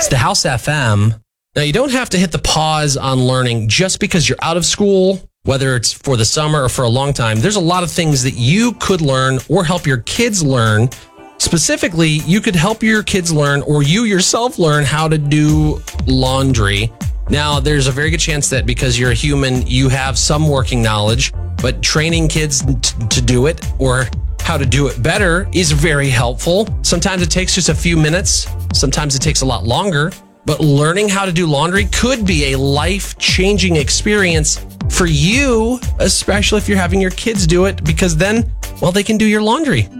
the House FM. Now, you don't have to hit the pause on learning just because you're out of school, whether it's for the summer or for a long time. There's a lot of things that you could learn or help your kids learn. Specifically, you could help your kids learn or you yourself learn how to do laundry. Now, there's a very good chance that because you're a human, you have some working knowledge, but training kids to do it or how to do it better is very helpful. Sometimes it takes just a few minutes. Sometimes it takes a lot longer. But learning how to do laundry could be a life-changing experience for you, especially if you're having your kids do it, because then, well, they can do your laundry.